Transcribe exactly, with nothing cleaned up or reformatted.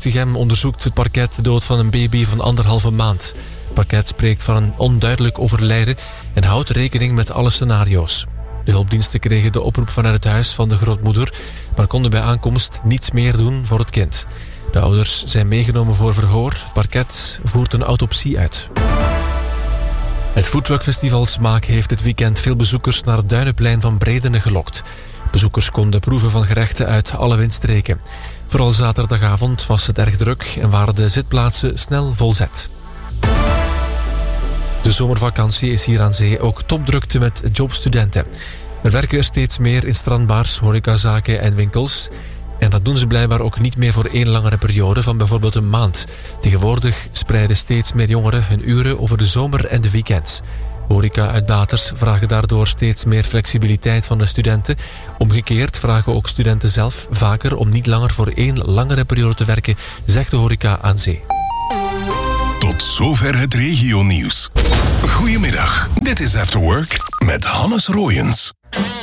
Mechtigem onderzoekt het parket de dood van een baby van anderhalve maand. Het parket spreekt van een onduidelijk overlijden en houdt rekening met alle scenario's. De hulpdiensten kregen de oproep vanuit het huis van de grootmoeder, maar konden bij aankomst niets meer doen voor het kind. De ouders zijn meegenomen voor verhoor. Het parket voert een autopsie uit. Het Foodtruckfestival Smaak heeft dit weekend veel bezoekers naar het Duinenplein van Bredene gelokt. Bezoekers konden proeven van gerechten uit alle windstreken. Vooral zaterdagavond was het erg druk en waren de zitplaatsen snel volzet. De zomervakantie is hier aan zee ook topdrukte met jobstudenten. Er werken er steeds meer in strandbars, horecazaken en winkels. En dat doen ze blijkbaar ook niet meer voor één langere periode van bijvoorbeeld een maand. Tegenwoordig spreiden steeds meer jongeren hun uren over de zomer en de weekends. Horeca-uitbaters vragen daardoor steeds meer flexibiliteit van de studenten. Omgekeerd vragen ook studenten zelf vaker om niet langer voor één langere periode te werken, zegt de horeca aan zee. Tot zover het regionieuws. Goedemiddag, dit is After Work met Hannes Royens.